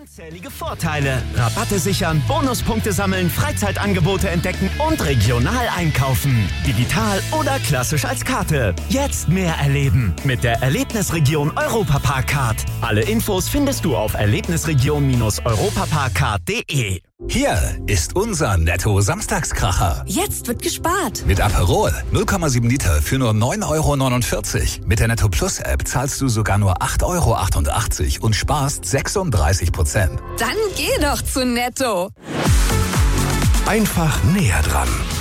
Unzählige Vorteile. Rabatte sichern, Bonuspunkte sammeln, Freizeitangebote entdecken und regional einkaufen. Digital oder klassisch als Karte. Jetzt mehr erleben mit der Erlebnisregion Europapark-Card. Alle Infos findest du auf erlebnisregion-europaparkcard.de. Hier ist unser Netto-Samstagskracher. Jetzt wird gespart. Mit Aperol 0,7 Liter für nur 9,49 €. Mit der Netto Plus App zahlst du sogar nur 8,88 € und sparst 36%. Dann geh doch zu Netto. Einfach näher dran.